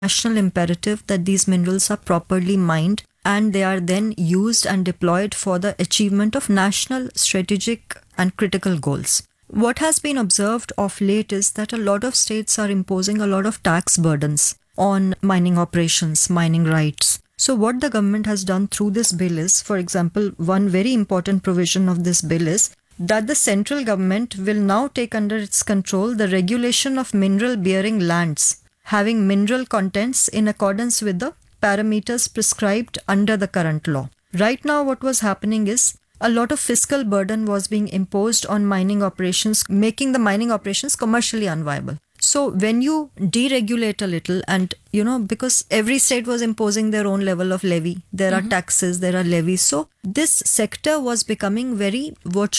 national imperative that these minerals are properly mined and they are then used and deployed for the achievement of national strategic and critical goals. What has been observed of late is that a lot of states are imposing a lot of tax burdens on mining operations, mining rights. So what the government has done through this bill is, for example, one very important provision of this bill is that the central government will now take under its control the regulation of mineral bearing lands having mineral contents in accordance with the parameters prescribed under the current law. Right now what was happening is a lot of fiscal burden was being imposed on mining operations, making the mining operations commercially unviable. So when you deregulate a little and, because every state was imposing their own level of levy, there are taxes, there are levies. So this sector was becoming very,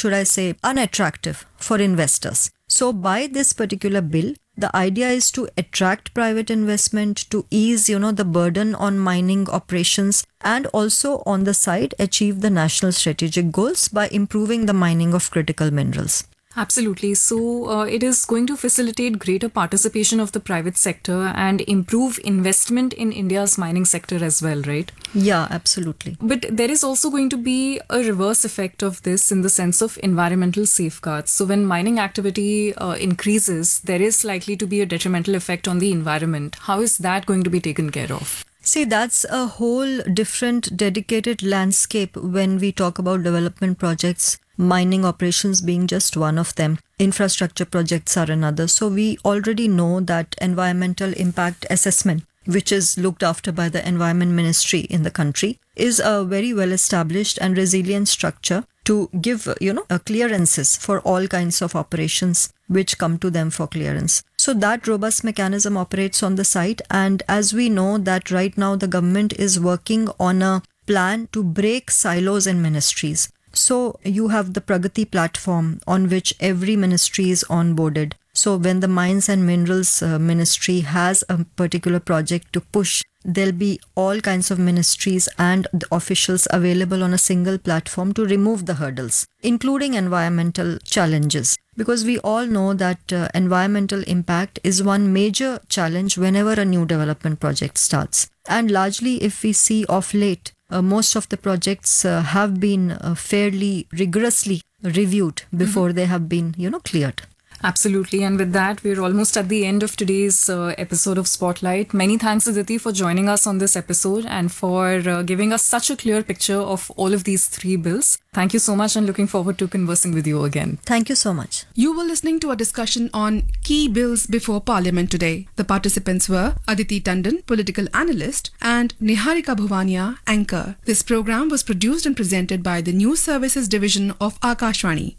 unattractive for investors. So by this particular bill, the idea is to attract private investment, to ease, the burden on mining operations and also on the side achieve the national strategic goals by improving the mining of critical minerals. Absolutely. So it is going to facilitate greater participation of the private sector and improve investment in India's mining sector as well, right? Yeah, absolutely. But there is also going to be a reverse effect of this in the sense of environmental safeguards. So when mining activity increases, there is likely to be a detrimental effect on the environment. How is that going to be taken care of? See, that's a whole different dedicated landscape when we talk about development projects, mining operations being just one of them. Infrastructure projects are another. So we already know that environmental impact assessment, which is looked after by the Environment Ministry in the country, is a very well established and resilient structure to give, clearances for all kinds of operations which come to them for clearance. So that robust mechanism operates on the site. And as we know that right now the government is working on a plan to break silos in ministries. So you have the Pragati platform on which every ministry is onboarded. So when the Mines and Minerals Ministry has a particular project to push, there'll be all kinds of ministries and the officials available on a single platform to remove the hurdles, including environmental challenges. Because we all know that environmental impact is one major challenge whenever a new development project starts. And largely, if we see of late, most of the projects have been fairly rigorously reviewed before they have been, cleared. Absolutely. And with that, we're almost at the end of today's episode of Spotlight. Many thanks, Aditi, for joining us on this episode and for giving us such a clear picture of all of these three bills. Thank you so much and looking forward to conversing with you again. Thank you so much. You were listening to a discussion on key bills before Parliament today. The participants were Aditi Tandon, political analyst, and Niharika Bhuvania, anchor. This program was produced and presented by the News Services Division of Akashvani.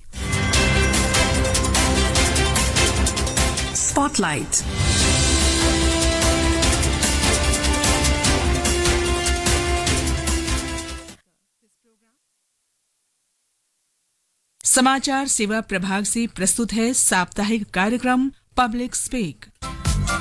Spotlight. समाचार सेवा प्रभाग से प्रस्तुत है साप्ताहिक कार्यक्रम public speak.